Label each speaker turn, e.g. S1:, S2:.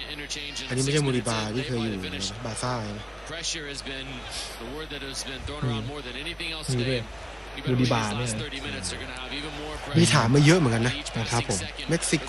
S1: อันนี้ไม่ใช่มูริบาที่เคยอยู่บาซ่านะ
S2: มีด้วยมูดิบาเนี่ย
S1: มีถามมาเยอะเหมือนกันนะครับ
S2: ผม
S1: เม็กซิโก